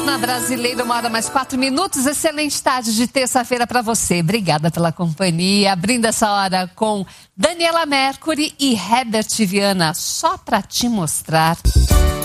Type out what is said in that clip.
na Brasileira, 1h mais 4 minutos. Excelente tarde de terça-feira para você. Obrigada pela companhia. Abrindo essa hora com Daniela Mercury e Herbert Viana, só para te mostrar.